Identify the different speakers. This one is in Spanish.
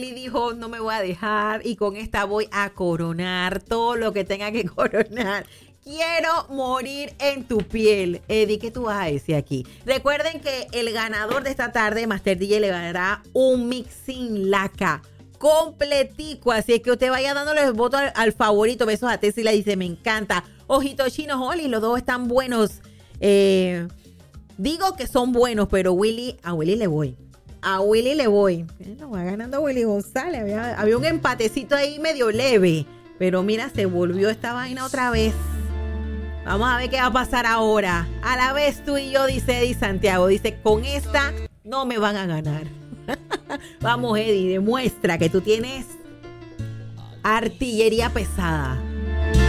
Speaker 1: Y dijo, no me voy a dejar y con esta voy a coronar todo lo que tenga que coronar. Quiero morir en tu piel. Eddie, ¿qué tú vas a decir aquí? Recuerden que el ganador de esta tarde, Master DJ, le dará un mixing laca completico. Así es que usted vaya dándole el voto al favorito. Besos a Tessie, le dice, me encanta. Ojitos chinos, Oli, los dos están buenos. Digo que son buenos, pero a Willy le voy. A Willy le voy. Bueno, va ganando Willy González. Había un empatecito ahí medio leve. Pero mira, se volvió esta vaina otra vez. Vamos a ver qué va a pasar ahora. A la vez tú y yo, dice Eddie Santiago. Dice, con esta no me van a ganar. Vamos, Eddie, demuestra que tú tienes artillería pesada.